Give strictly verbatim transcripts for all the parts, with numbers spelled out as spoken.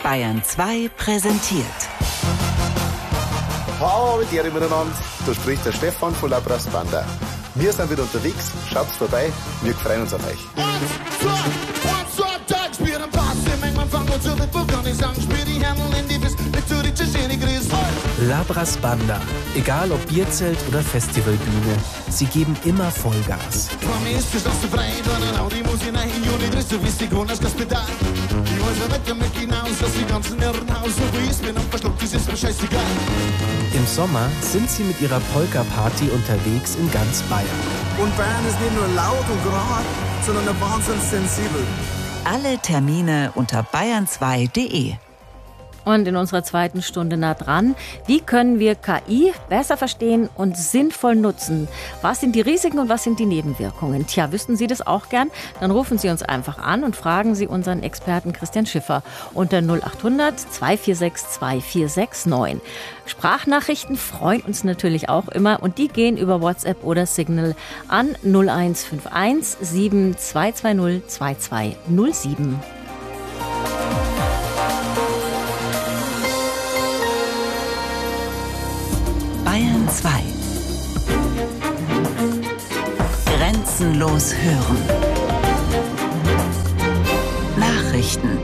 Bayern zwei präsentiert. Hallo miteinander, da spricht der Stefan von Labras Banda. Wir sind wieder unterwegs, schaut's vorbei, wir freuen uns auf euch. Labras Banda, egal ob Bierzelt oder Festivalbühne, sie geben immer Vollgas. Im Sommer sind sie mit ihrer Polka-Party unterwegs in ganz Bayern. Und Bayern ist nicht nur laut und gerade, sondern ein wahnsinnig sensibel. Alle Termine unter bayern zwei punkt de. Und in unserer zweiten Stunde nah dran, wie können wir K I besser verstehen und sinnvoll nutzen? Was sind die Risiken und was sind die Nebenwirkungen? Tja, wüssten Sie das auch gern? Dann rufen Sie uns einfach an und fragen Sie unseren Experten Christian Schiffer unter null acht hundert zwei vier sechs zwei vier sechs neun. Sprachnachrichten freuen uns natürlich auch immer und die gehen über WhatsApp oder Signal an null eins fünf eins sieben zwei zwei null zwei zwei null sieben. Bayern zwei. Grenzenlos hören. Nachrichten.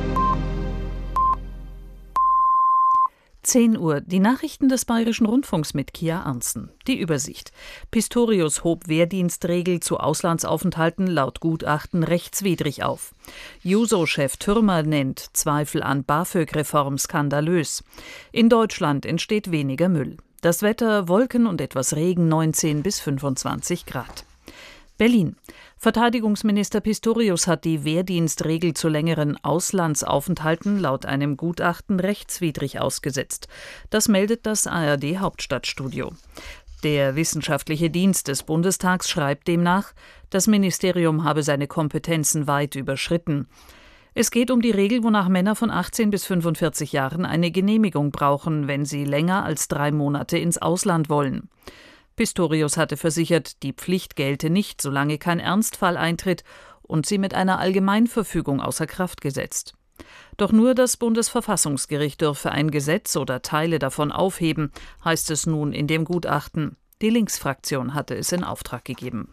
zehn Uhr. Die Nachrichten des Bayerischen Rundfunks mit Kia Arntzen. Die Übersicht. Pistorius hob Wehrdienstregel zu Auslandsaufenthalten laut Gutachten rechtswidrig auf. Juso-Chef Thürmer nennt Zweifel an BAföG-Reform skandalös. In Deutschland entsteht weniger Müll. Das Wetter, Wolken und etwas Regen, neunzehn bis fünfundzwanzig Grad. Berlin. Verteidigungsminister Pistorius hat die Wehrdienstregel zu längeren Auslandsaufenthalten laut einem Gutachten rechtswidrig ausgesetzt. Das meldet das A R D-Hauptstadtstudio. Der wissenschaftliche Dienst des Bundestags schreibt demnach, das Ministerium habe seine Kompetenzen weit überschritten. Es geht um die Regel, wonach Männer von achtzehn bis fünfundvierzig Jahren eine Genehmigung brauchen, wenn sie länger als drei Monate ins Ausland wollen. Pistorius hatte versichert, die Pflicht gelte nicht, solange kein Ernstfall eintritt und sie mit einer Allgemeinverfügung außer Kraft gesetzt. Doch nur das Bundesverfassungsgericht dürfe ein Gesetz oder Teile davon aufheben, heißt es nun in dem Gutachten. Die Linksfraktion hatte es in Auftrag gegeben.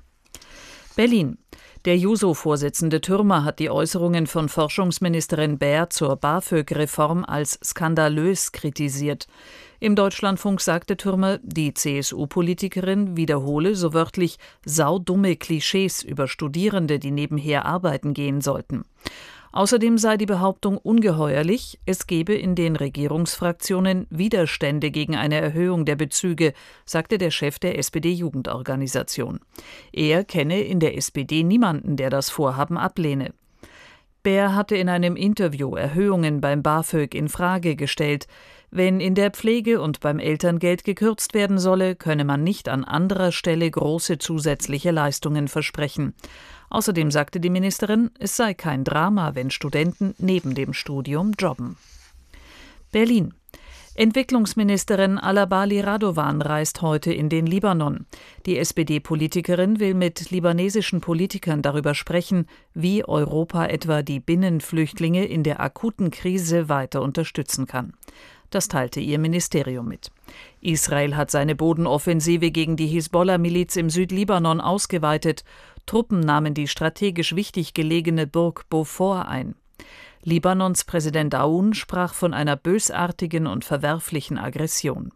Berlin. Der Juso-Vorsitzende Thürmer hat die Äußerungen von Forschungsministerin Baer zur BAföG-Reform als skandalös kritisiert. Im Deutschlandfunk sagte Thürmer, die C S U-Politikerin wiederhole so wörtlich saudumme Klischees über Studierende, die nebenher arbeiten gehen sollten. Außerdem sei die Behauptung ungeheuerlich, es gebe in den Regierungsfraktionen Widerstände gegen eine Erhöhung der Bezüge, sagte der Chef der S P D-Jugendorganisation. Er kenne in der S P D niemanden, der das Vorhaben ablehne. Baer hatte in einem Interview Erhöhungen beim BAföG in Frage gestellt. Wenn in der Pflege und beim Elterngeld gekürzt werden solle, könne man nicht an anderer Stelle große zusätzliche Leistungen versprechen. Außerdem sagte die Ministerin, es sei kein Drama, wenn Studenten neben dem Studium jobben. Berlin. Entwicklungsministerin Alabali Radovan reist heute in den Libanon. Die S P D-Politikerin will mit libanesischen Politikern darüber sprechen, wie Europa etwa die Binnenflüchtlinge in der akuten Krise weiter unterstützen kann. Das teilte ihr Ministerium mit. Israel hat seine Bodenoffensive gegen die Hisbollah-Miliz im Südlibanon ausgeweitet. Truppen nahmen die strategisch wichtig gelegene Burg Beaufort ein. Libanons Präsident Aoun sprach von einer bösartigen und verwerflichen Aggression.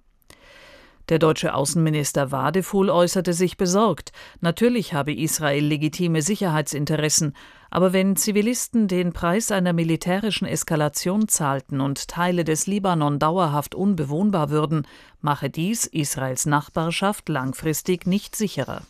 Der deutsche Außenminister Wadefuhl äußerte sich besorgt. Natürlich habe Israel legitime Sicherheitsinteressen, aber wenn Zivilisten den Preis einer militärischen Eskalation zahlten und Teile des Libanon dauerhaft unbewohnbar würden, mache dies Israels Nachbarschaft langfristig nicht sicherer.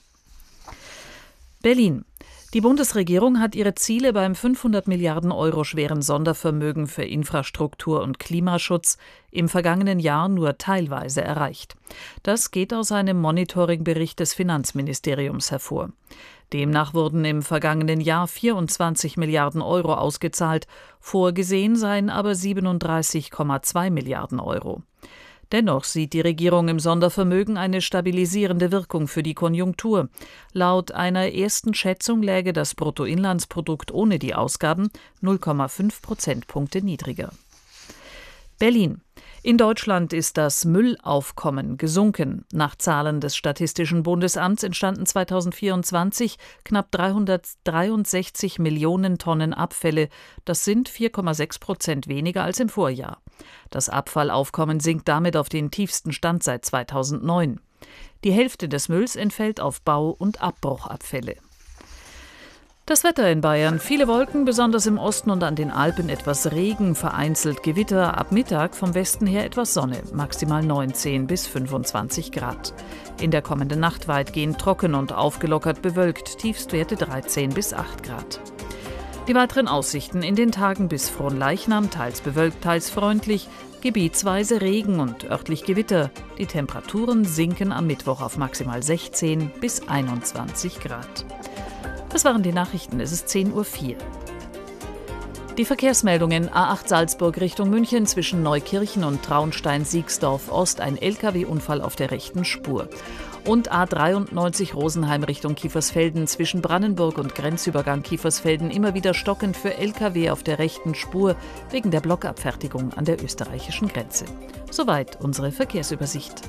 Berlin. Die Bundesregierung hat ihre Ziele beim fünfhundert Milliarden Euro schweren Sondervermögen für Infrastruktur und Klimaschutz im vergangenen Jahr nur teilweise erreicht. Das geht aus einem Monitoringbericht des Finanzministeriums hervor. Demnach wurden im vergangenen Jahr vierundzwanzig Milliarden Euro ausgezahlt, vorgesehen seien aber siebenunddreißig Komma zwei Milliarden Euro. Dennoch sieht die Regierung im Sondervermögen eine stabilisierende Wirkung für die Konjunktur. Laut einer ersten Schätzung läge das Bruttoinlandsprodukt ohne die Ausgaben null Komma fünf Prozentpunkte niedriger. Berlin. In Deutschland ist das Müllaufkommen gesunken. Nach Zahlen des Statistischen Bundesamts entstanden zweitausendvierundzwanzig knapp dreihundertdreiundsechzig Millionen Tonnen Abfälle. Das sind vier Komma sechs Prozent weniger als im Vorjahr. Das Abfallaufkommen sinkt damit auf den tiefsten Stand seit zweitausendneun. Die Hälfte des Mülls entfällt auf Bau- und Abbruchabfälle. Das Wetter in Bayern. Viele Wolken, besonders im Osten und an den Alpen etwas Regen, vereinzelt Gewitter. Ab Mittag vom Westen her etwas Sonne, maximal neunzehn bis fünfundzwanzig Grad. In der kommenden Nacht weitgehend trocken und aufgelockert bewölkt, Tiefstwerte dreizehn bis acht Grad. Die weiteren Aussichten in den Tagen bis Fronleichnam, teils bewölkt, teils freundlich, gebietsweise Regen und örtlich Gewitter. Die Temperaturen sinken am Mittwoch auf maximal sechzehn bis einundzwanzig Grad. Das waren die Nachrichten, es ist zehn Uhr vier. Die Verkehrsmeldungen: A acht Salzburg Richtung München zwischen Neukirchen und Traunstein-Siegsdorf Ost, ein L K W-Unfall auf der rechten Spur. Und A dreiundneunzig Rosenheim Richtung Kiefersfelden zwischen Brannenburg und Grenzübergang Kiefersfelden immer wieder stockend für L K W auf der rechten Spur wegen der Blockabfertigung an der österreichischen Grenze. Soweit unsere Verkehrsübersicht.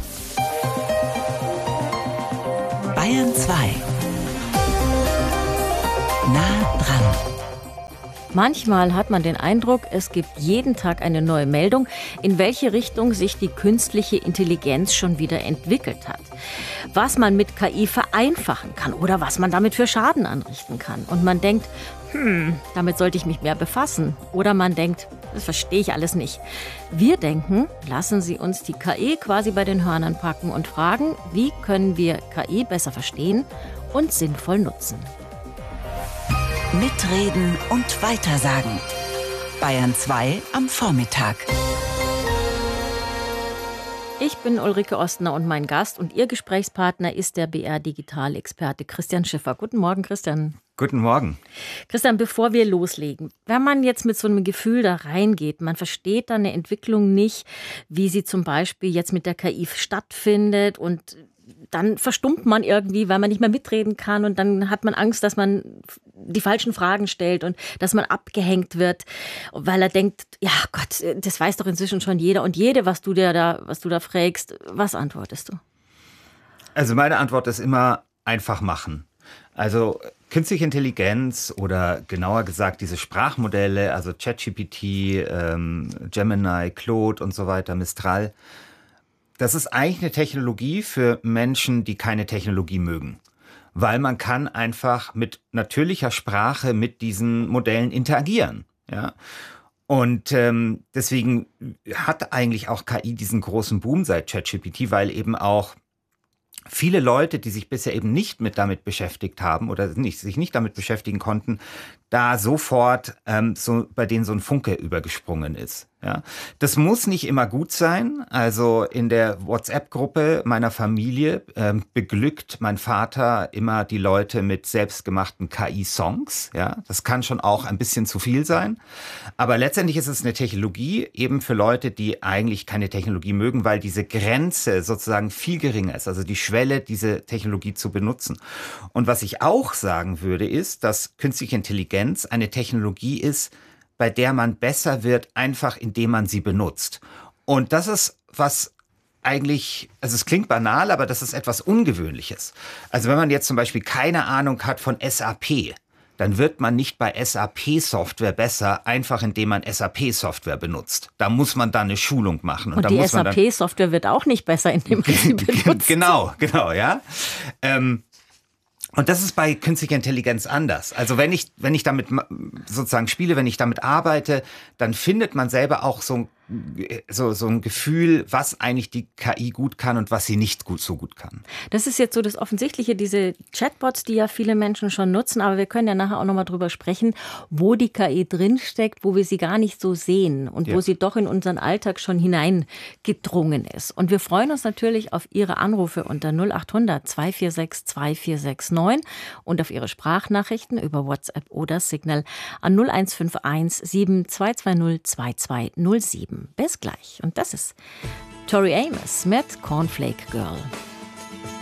Bayern zwei. Nah dran. Manchmal hat man den Eindruck, es gibt jeden Tag eine neue Meldung, in welche Richtung sich die künstliche Intelligenz schon wieder entwickelt hat. Was man mit K I vereinfachen kann oder was man damit für Schaden anrichten kann. Und man denkt, hm, damit sollte ich mich mehr befassen. Oder man denkt, das verstehe ich alles nicht. Wir denken, lassen Sie uns die K I quasi bei den Hörnern packen und fragen, wie können wir K I besser verstehen und sinnvoll nutzen. Mitreden und weitersagen. Bayern zwei am Vormittag. Ich bin Ulrike Ostner und mein Gast und Ihr Gesprächspartner ist der B R-Digital-Experte Christian Schiffer. Guten Morgen, Christian. Guten Morgen. Christian, bevor wir loslegen, wenn man jetzt mit so einem Gefühl da reingeht, man versteht da eine Entwicklung nicht, wie sie zum Beispiel jetzt mit der K I stattfindet und dann verstummt man irgendwie, weil man nicht mehr mitreden kann und dann hat man Angst, dass man die falschen Fragen stellt und dass man abgehängt wird, weil er denkt, ja Gott, das weiß doch inzwischen schon jeder und jede, was du dir da, was du da fragst. Was antwortest du? Also meine Antwort ist immer einfach machen. Also künstliche Intelligenz oder genauer gesagt diese Sprachmodelle, also ChatGPT, ähm, Gemini, Claude und so weiter, Mistral. Das ist eigentlich eine Technologie für Menschen, die keine Technologie mögen. Weil man kann einfach mit natürlicher Sprache mit diesen Modellen interagieren. Ja? Und ähm, deswegen hat eigentlich auch K I diesen großen Boom seit ChatGPT, weil eben auch viele Leute, die sich bisher eben nicht mit damit beschäftigt haben oder nicht, sich nicht damit beschäftigen konnten, da sofort ähm, so bei denen so ein Funke übergesprungen ist. Ja, das muss nicht immer gut sein. Also in der WhatsApp-Gruppe meiner Familie ähm, beglückt mein Vater immer die Leute mit selbstgemachten K I-Songs. Ja, das kann schon auch ein bisschen zu viel sein. Aber letztendlich ist es eine Technologie eben für Leute, die eigentlich keine Technologie mögen, weil diese Grenze sozusagen viel geringer ist. Also die Schwelle, diese Technologie zu benutzen. Und was ich auch sagen würde, ist, dass künstliche Intelligenz eine Technologie ist, bei der man besser wird, einfach indem man sie benutzt. Und das ist was eigentlich, also es klingt banal, aber das ist etwas Ungewöhnliches. Also wenn man jetzt zum Beispiel keine Ahnung hat von S A P, dann wird man nicht bei S A P-Software besser, einfach indem man S A P-Software benutzt. Da muss man dann eine Schulung machen. Und, und da die muss S A P-Software wird auch nicht besser, indem man sie benutzt. Genau, genau, ja. Ähm, Und das ist bei künstlicher Intelligenz anders. Also wenn ich, wenn ich damit sozusagen spiele, wenn ich damit arbeite, dann findet man selber auch so ein, so, so ein Gefühl, was eigentlich die K I gut kann und was sie nicht gut so gut kann. Das ist jetzt so das Offensichtliche, diese Chatbots, die ja viele Menschen schon nutzen. Aber wir können ja nachher auch nochmal drüber sprechen, wo die K I drinsteckt, wo wir sie gar nicht so sehen und ja. wo sie doch in unseren Alltag schon hineingedrungen ist. Und wir freuen uns natürlich auf Ihre Anrufe unter null acht hundert zwei vier sechs zwei vier sechs neun und auf Ihre Sprachnachrichten über WhatsApp oder Signal an null eins fünf eins sieben zwei zwei null zwei zwei null sieben. Bis gleich. Und das ist Tori Amos mit Cornflake Girl.